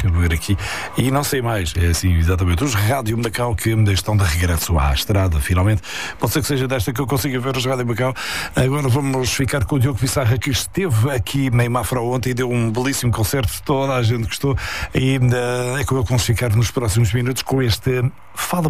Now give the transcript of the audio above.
deixem-me ver aqui. E não sei mais, é assim, exatamente. Os Rádio Macau que estão de regresso à estrada, finalmente. Pode ser que seja desta que eu consiga ver os Rádio Macau. Agora vamos ficar com o Diogo Pissarra, que esteve aqui em Mafra ontem e deu um belíssimo concerto. Toda a gente gostou. E é com ele que vamos ficar nos próximos minutos com este Fala